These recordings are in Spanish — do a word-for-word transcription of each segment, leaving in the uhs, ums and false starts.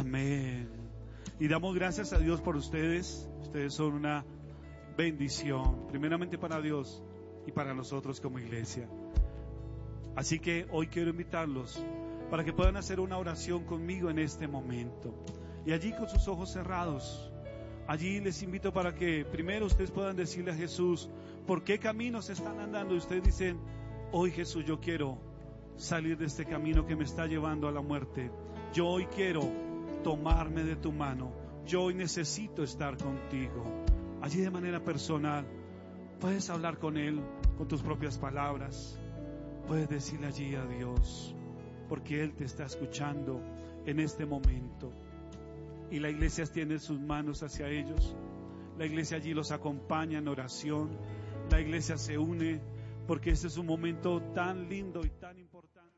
Amén. Y damos gracias a Dios por ustedes. Ustedes son una bendición, primeramente para Dios y para nosotros como iglesia. Así que hoy quiero invitarlos para que puedan hacer una oración conmigo en este momento. Y allí con sus ojos cerrados, allí les invito para que primero ustedes puedan decirle a Jesús por qué caminos están andando. Y ustedes dicen: hoy Jesús, yo quiero salir de este camino que me está llevando a la muerte. Yo hoy quiero tomarme de tu mano. Yo hoy necesito estar contigo. Allí de manera personal puedes hablar con Él con tus propias palabras. Puedes decirle allí a Dios, porque Él te está escuchando en este momento. Y la iglesia tiene sus manos hacia ellos. La iglesia allí los acompaña en oración. La iglesia se une, porque este es un momento tan lindo y tan importante.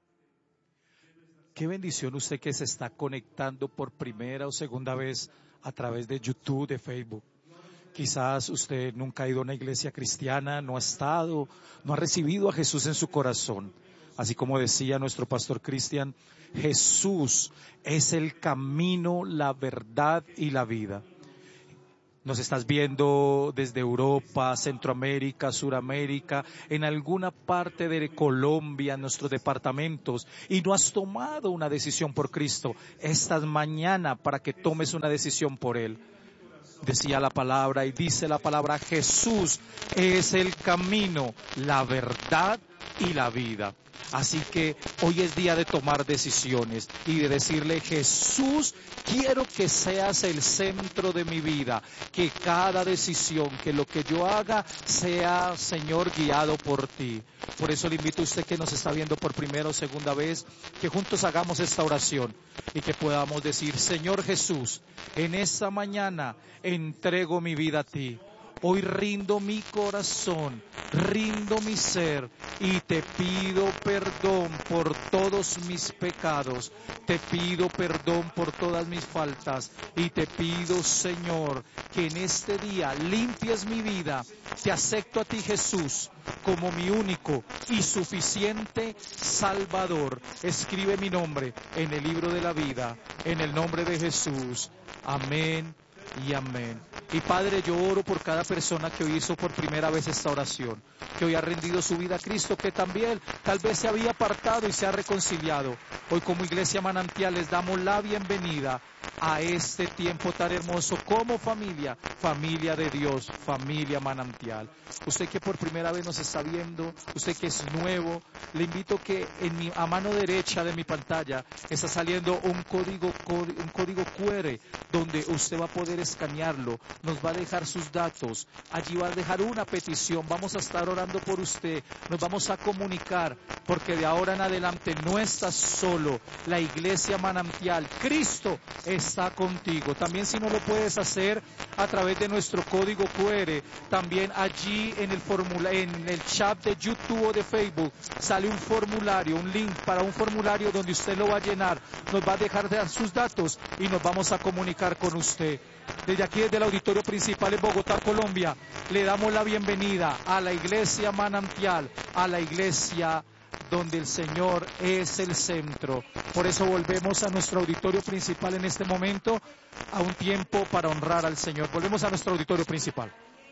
Qué bendición usted que se está conectando por primera o segunda vez a través de YouTube, de Facebook. Quizás usted nunca ha ido a una iglesia cristiana, no ha estado, no ha recibido a Jesús en su corazón. Así como decía nuestro pastor Cristian, Jesús es el camino, la verdad y la vida. Nos estás viendo desde Europa, Centroamérica, Suramérica, en alguna parte de Colombia, en nuestros departamentos, y no has tomado una decisión por Cristo. Esta es mañana para que tomes una decisión por Él. Decía la palabra y dice la palabra, Jesús es el camino, la verdad y la vida. Así que hoy es día de tomar decisiones y de decirle, Jesús, quiero que seas el centro de mi vida, que cada decisión, que lo que yo haga sea, Señor, guiado por ti. Por eso le invito a usted que nos está viendo por primera o segunda vez, que juntos hagamos esta oración y que podamos decir, Señor Jesús, en esta mañana entrego mi vida a ti. Hoy rindo mi corazón, rindo mi ser y te pido perdón por todos mis pecados. Te pido perdón por todas mis faltas y te pido, Señor, que en este día limpies mi vida. Te acepto a ti, Jesús, como mi único y suficiente Salvador. Escribe mi nombre en el libro de la vida, en el nombre de Jesús. Amén y amén. Y Padre, yo oro por cada persona que hoy hizo por primera vez esta oración, que hoy ha rendido su vida a Cristo, que también tal vez se había apartado y se ha reconciliado. Hoy como Iglesia Manantial les damos la bienvenida a este tiempo tan hermoso como familia, familia de Dios, familia Manantial. Usted que por primera vez nos está viendo, usted que es nuevo, le invito que en mi, a mano derecha de mi pantalla está saliendo un código, un código cu erre donde usted va a poder escanearlo, nos va a dejar sus datos, allí va a dejar una petición, vamos a estar orando por usted, nos vamos a comunicar, porque de ahora en adelante no estás solo, la Iglesia Manantial, Cristo está contigo. También si no lo puedes hacer a través de nuestro código cu erre, también allí en el formula, en el chat de YouTube o de Facebook sale un formulario, un link para un formulario donde usted lo va a llenar, nos va a dejar de sus datos y nos vamos a comunicar con usted. Desde aquí, desde el auditorio principal en Bogotá, Colombia, le damos la bienvenida a la Iglesia Manantial, a la iglesia donde el Señor es el centro. Por eso volvemos a nuestro auditorio principal en este momento, a un tiempo para honrar al Señor. Volvemos a nuestro auditorio principal.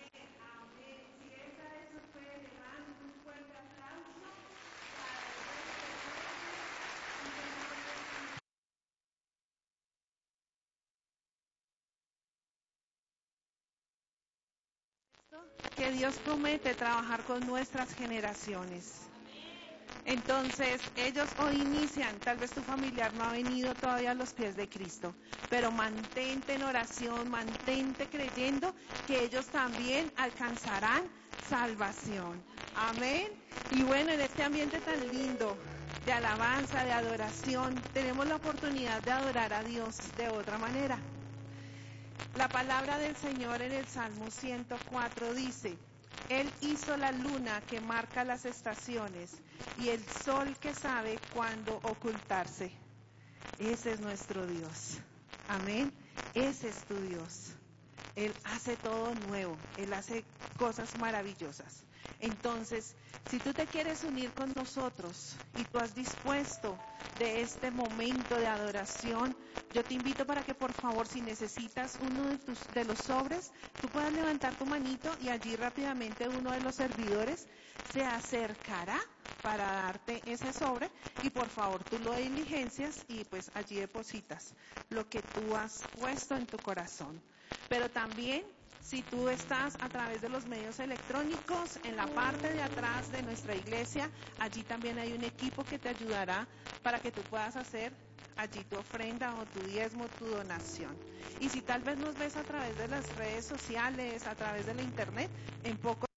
Que Dios promete trabajar con nuestras generaciones. Entonces, ellos hoy inician, tal vez tu familiar no ha venido todavía a los pies de Cristo, pero mantente en oración, mantente creyendo que ellos también alcanzarán salvación. Amén. Y bueno, en este ambiente tan lindo de alabanza, de adoración, tenemos la oportunidad de adorar a Dios de otra manera. La palabra del Señor en el Salmo ciento cuatro dice: Él hizo la luna que marca las estaciones y el sol que sabe cuándo ocultarse. Ese es nuestro Dios. Amén. Ese es tu Dios. Él hace todo nuevo. Él hace cosas maravillosas. Entonces, si tú te quieres unir con nosotros y tú has dispuesto de este momento de adoración, yo te invito para que por favor, si necesitas uno de, tus, de los sobres, tú puedas levantar tu manito y allí rápidamente uno de los servidores se acercará para darte ese sobre y por favor tú lo diligencias y pues allí depositas lo que tú has puesto en tu corazón. Pero también, si tú estás a través de los medios electrónicos, en la parte de atrás de nuestra iglesia, allí también hay un equipo que te ayudará para que tú puedas hacer allí tu ofrenda o tu diezmo, tu donación. Y si tal vez nos ves a través de las redes sociales, a través de la internet, en poco